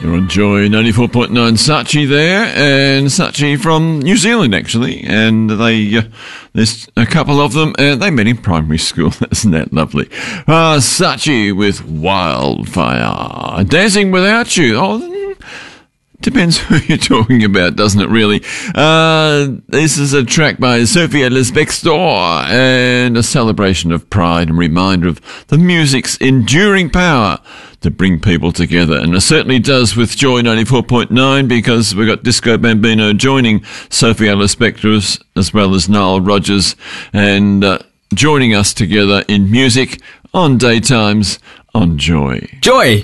Spector on Joy 94.9. Sachi there, and Sachi from New Zealand actually, and there's a couple of them, and they met in primary school. Isn't that lovely? Sachi with Wildfire, Dancing Without You. Depends who you're talking about, doesn't it, really? This is a track by Sophie Ellis Bextor, and a celebration of pride and reminder of the music's enduring power to bring people together. And it certainly does with Joy 94.9, because we've got Disco Bambino joining Sophie Ellis Bextor as well as Nile Rodgers, and joining us together in music on Daytimes on Joy. Joy!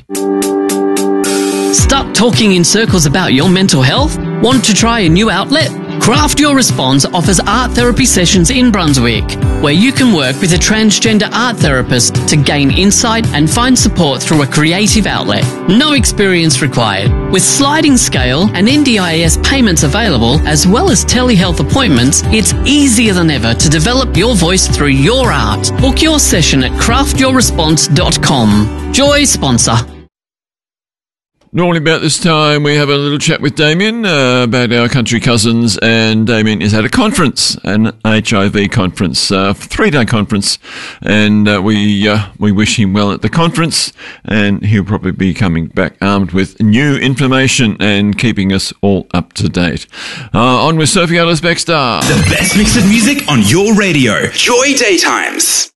Stuck talking in circles about your mental health? Want to try a new outlet? Craft Your Response offers art therapy sessions in Brunswick, where you can work with a transgender art therapist to gain insight and find support through a creative outlet. No experience required. With sliding scale and NDIS payments available, as well as telehealth appointments, it's easier than ever to develop your voice through your art. Book your session at craftyourresponse.com. Joy sponsor. Normally about this time we have a little chat with Damien about our country cousins, and Damien is at a conference, an HIV conference, 3-day conference, and we wish him well at the conference, and he'll probably be coming back armed with new information and keeping us all up to date. On with Sophie Ellis Bextor. The best mix of music on your radio. Joy Daytimes.